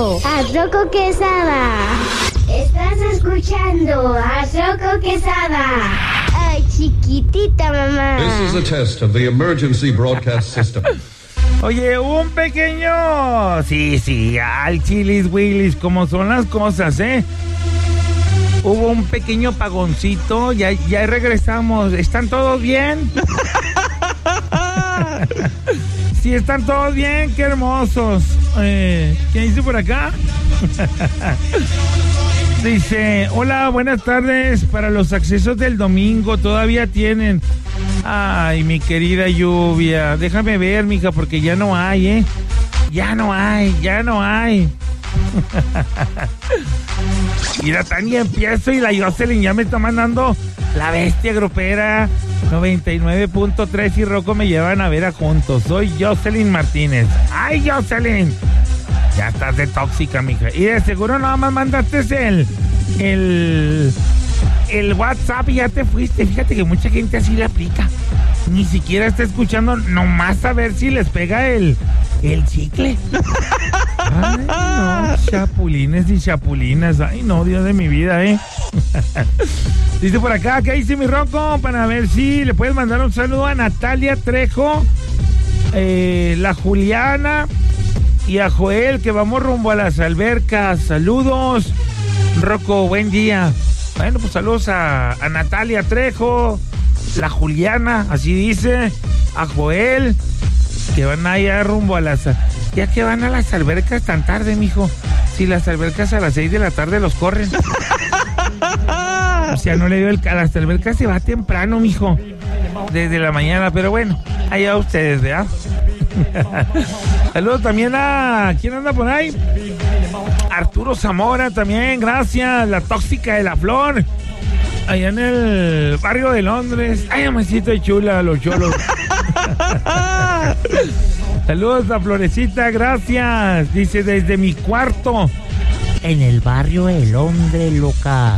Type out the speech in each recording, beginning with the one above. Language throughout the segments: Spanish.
a Rocco Quesada. Estás escuchando a Rocco Quesada. Ay, chiquitita, mamá. This is a test of the emergency broadcast system. Oye, hubo un pequeño... Sí, al Chilis Willis, como son las cosas, ¿eh? Hubo un pequeño apagoncito, ya regresamos. ¿Están todos bien? Sí, están todos bien, qué hermosos. ¿Qué dice por acá? Dice, hola, buenas tardes. Para los accesos del domingo, todavía tienen. Ay, mi querida Lluvia, déjame ver, mija, porque ya no hay, ¿eh? Ya no hay. Mira, Tania, empiezo y la Jocelyn ya me está mandando la bestia grupera 99.3 y Rocco me llevan a ver a juntos. Soy Jocelyn Martínez. ¡Ay, Jocelyn! Ya estás de tóxica, mija. Y de seguro nada más mandaste el WhatsApp y ya te fuiste. Fíjate que mucha gente así le aplica. Ni siquiera está escuchando nomás a ver si les pega el chicle. Ay, no, chapulines y chapulinas. Ay, no, Dios de mi vida, ¿eh? Dice por acá, ¿qué dice mi Rocco? Para ver si le puedes mandar un saludo a Natalia Trejo, la Juliana y a Joel, que vamos rumbo a las albercas. Saludos, Rocco, buen día. Bueno, pues saludos a Natalia Trejo, la Juliana, así dice, a Joel, que van allá rumbo a las... Ya que van a las albercas tan tarde, mijo. Si las albercas a las 6 de la tarde los corren. O sea, no le dio a las albercas se va temprano, mijo. Desde la mañana, pero bueno, allá ustedes, ¿verdad? Saludos también a... ¿Quién anda por ahí? Arturo Zamora también, gracias. La tóxica de la flor. Allá en el barrio de Londres. Ay, amacito de chula, los cholos. Saludos a Florecita, gracias. Dice, desde mi cuarto en el barrio de Londres, loca.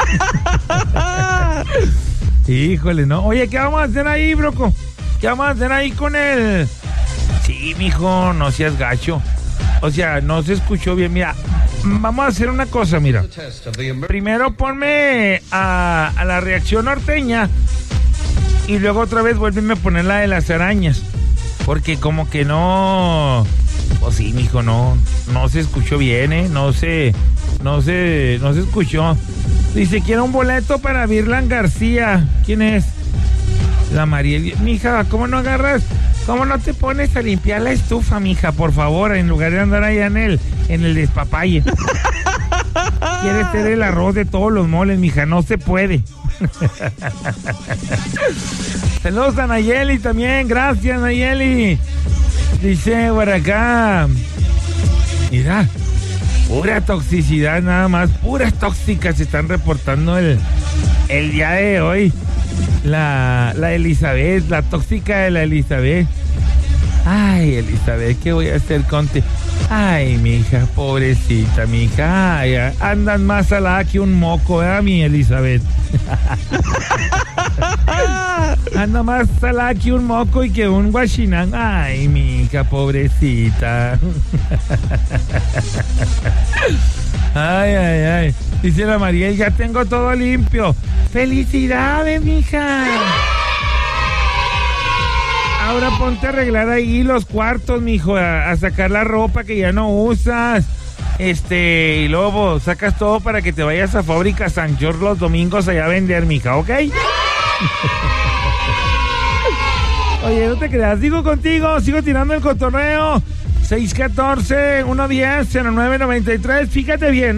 Híjole, no. Oye, ¿qué vamos a hacer ahí, broco? ¿Qué vamos a hacer ahí con el...? Sí, mijo, no seas gacho. O sea, no se escuchó bien. Mira, vamos a hacer una cosa, mira. Primero ponme a la reacción norteña y luego otra vez vuélveme a poner la de las arañas. Porque como que no... Pues sí, mijo, no se escuchó bien, ¿eh? No se escuchó. Dice, quiero un boleto para Virlan García. ¿Quién es? La Mariel. Mija, ¿cómo no agarras? ¿Cómo no te pones a limpiar la estufa, mija? Por favor, en lugar de andar allá en el despapalle. Quieres ser el arroz de todos los moles, mija. No se puede. Saludos a Nayeli también. Gracias, Nayeli. Dice por acá. Mira, pura toxicidad nada más. Puras tóxicas se están reportando el día de hoy. La Elizabeth, la tóxica de la Elizabeth. Ay, Elizabeth, ¿qué voy a hacer contigo? Ay, mija, pobrecita, mija. Ay, andan más salada que un moco, ¿verdad, mi Elizabeth? Anda más salada que un moco y que un guachinán. Ay, mija, pobrecita. Ay. Dice la Mariel, ya tengo todo limpio. ¡Felicidades, mija! Ahora ponte a arreglar ahí los cuartos, mijo, a sacar la ropa que ya no usas. Y luego sacas todo para que te vayas a Fábrica San George los domingos allá a vender, mija, ¿ok? Oye, no te creas, sigo contigo, sigo tirando el cotorreo. 614-110-0993, fíjate bien.